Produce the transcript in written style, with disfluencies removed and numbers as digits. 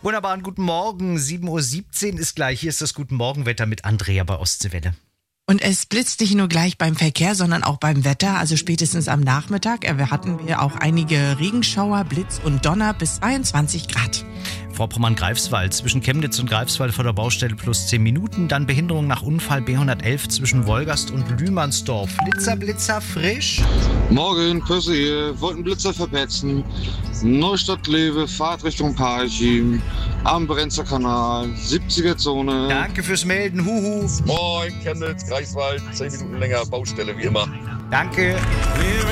Wunderbaren guten Morgen. 7:17 Uhr ist gleich. Hier ist das Guten Morgenwetter mit Andrea bei Ostseewelle. Und es blitzt nicht nur gleich beim Verkehr, sondern auch beim Wetter, also spätestens am Nachmittag. Hatten wir auch einige Regenschauer, Blitz und Donner bis 22 Grad. Vorpommern-Greifswald, zwischen Chemnitz und Greifswald vor der Baustelle plus 10 Minuten. Dann Behinderung nach Unfall B111 zwischen Wolgast und Lühmannsdorf. Blitzer, frisch. Morgen, Pösse hier, wollten Blitzer verpetzen. Neustadt-Lewe, Fahrt Richtung Parchim, am Brenzer Kanal, 70er-Zone. Danke fürs Melden, huhu. Moin, Chemnitz, Greifswald, 10 Minuten länger Baustelle wie immer. Danke.